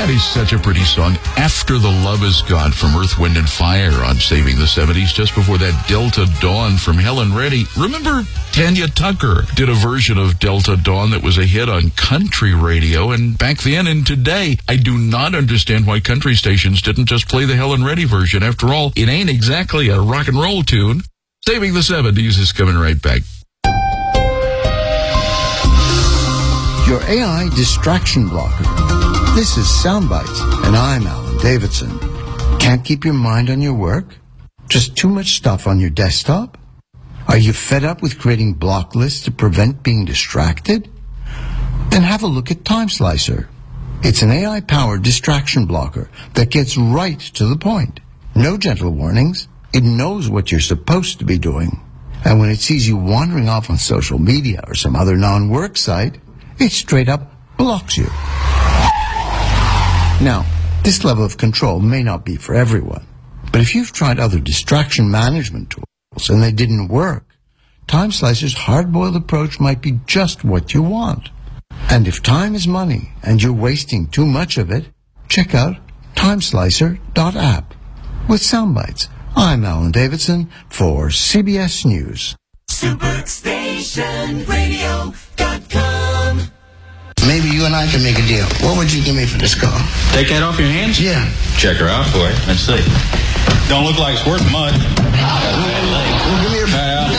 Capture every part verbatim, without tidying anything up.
That is such a pretty song. After the Love Is Gone from Earth, Wind and Fire on Saving the seventies, just before that Delta Dawn from Helen Reddy. Remember Tanya Tucker did a version of Delta Dawn that was a hit on country radio, and back then and today, I do not understand why country stations didn't just play the Helen Reddy version. After all, it ain't exactly a rock and roll tune. Saving the seventies is coming right back. Your A I distraction blocker. This is Soundbites, and I'm Alan Davidson. Can't keep your mind on your work? Just too much stuff on your desktop? Are you fed up with creating block lists to prevent being distracted? Then have a look at Time Slicer. It's an A I-powered distraction blocker that gets right to the point. No gentle warnings. It knows what you're supposed to be doing. And when it sees you wandering off on social media or some other non-work site, it straight up blocks you. Now, this level of control may not be for everyone, but if you've tried other distraction management tools and they didn't work, Time Slicer's hard-boiled approach might be just what you want. And if time is money and you're wasting too much of it, check out timeslicer dot app. With Soundbites, I'm Alan Davidson for C B S News. Superstation Radio dot com. Maybe you and I can make a deal. What would you give me for this car? Take that off your hands? Yeah. Check her out for it. Let's see. Don't look like it's worth much. Well, give me your... Uh,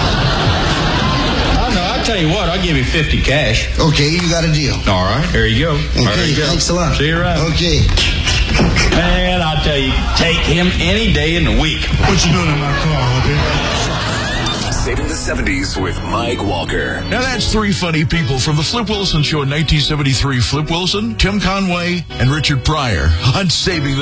I know. I'll tell you what. I'll give you fifty cash. Okay, you got a deal. All right. There you go. Okay, there you go. Thanks a lot. See you around. Okay. Man, I'll tell you, take him any day in the week. What you doing in my car, okay? Saving the seventies with Mike Walker. Now that's three funny people from the Flip Wilson Show in nineteen seventy-three. Flip Wilson, Tim Conway, and Richard Pryor on Saving the